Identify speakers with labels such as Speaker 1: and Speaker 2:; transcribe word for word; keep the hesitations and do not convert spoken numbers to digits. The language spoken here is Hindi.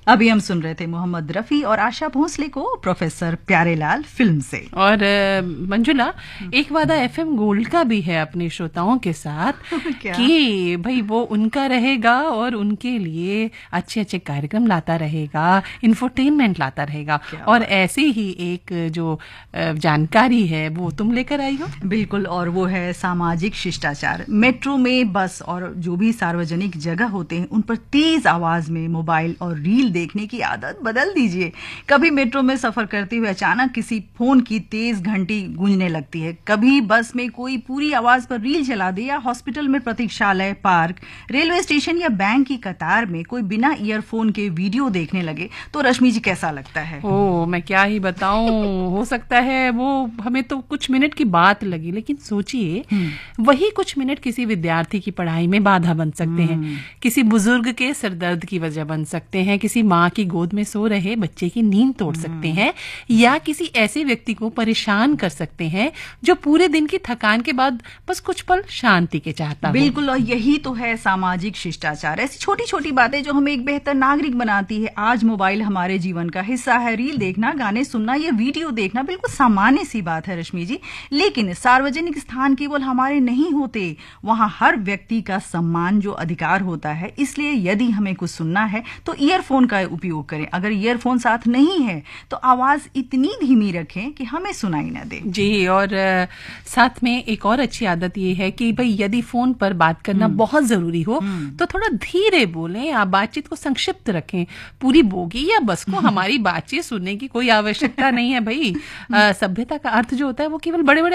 Speaker 1: अभी हम सुन रहे थे मोहम्मद रफी और आशा भोसले को प्रोफेसर प्यारेलाल फिल्म से।
Speaker 2: और मंजुला, एक वादा एफएम गोल्ड का भी है अपने श्रोताओं के साथ कि भाई वो उनका रहेगा और उनके लिए अच्छे अच्छे कार्यक्रम लाता रहेगा, इंफोटेनमेंट लाता रहेगा। और ऐसी ही एक जो जानकारी है वो तुम लेकर आई हो।
Speaker 1: बिल्कुल, और वो है सामाजिक शिष्टाचार। मेट्रो में, बस और जो भी सार्वजनिक जगह होते हैं उन पर तेज आवाज में मोबाइल और रील देखने की आदत बदल दीजिए। कभी मेट्रो में सफर करते हुए अचानक किसी फोन की तेज घंटी गूंजने लगती है, कभी बस में कोई पूरी आवाज पर रील चला दे, या हॉस्पिटल में प्रतीक्षालय, पार्क, रेलवे स्टेशन या बैंक की कतार में कोई बिना ईयरफोन के वीडियो देखने लगे, तो रश्मि जी कैसा लगता है?
Speaker 2: ओ, मैं क्या ही बताऊं। हो सकता है वो हमें तो कुछ मिनट की बात लगी, लेकिन सोचिए वही कुछ मिनट किसी विद्यार्थी की पढ़ाई में बाधा बन सकते हैं, किसी बुजुर्ग के सिरदर्द की वजह बन सकते हैं, किसी माँ की गोद में सो रहे बच्चे की नींद तोड़ सकते हैं, या किसी ऐसे व्यक्ति को परेशान कर सकते हैं जो पूरे दिन की थकान के बाद बस कुछ पल शांति के चाहता हो।
Speaker 1: बिल्कुल, और यही तो है सामाजिक शिष्टाचार। ऐसी छोटी छोटी बातें जो हमें एक बेहतर नागरिक बनाती है। आज मोबाइल हमारे जीवन का हिस्सा है। रील देखना, गाने सुनना या वीडियो देखना बिल्कुल सामान्य सी बात है रश्मि जी, लेकिन सार्वजनिक स्थान केवल हमारे नहीं होते, वहां हर व्यक्ति का सम्मान जो अधिकार होता है। इसलिए यदि हमें कुछ सुनना है तो ईयरफोन का उपयोग करें। अगर ईयरफोन साथ नहीं है तो आवाज इतनी धीमी रखें कि हमें सुनाई ना दे।
Speaker 2: जी, और आ, साथ में एक और अच्छी आदत ये है कि भाई यदि फोन पर बात करना बहुत जरूरी हो तो थोड़ा धीरे बोलें, आप बातचीत को संक्षिप्त रखें। पूरी बोगी या बस को हमारी बातचीत सुनने की कोई आवश्यकता नहीं है भाई। सभ्यता का अर्थ जो होता है वो केवल बड़े बड़े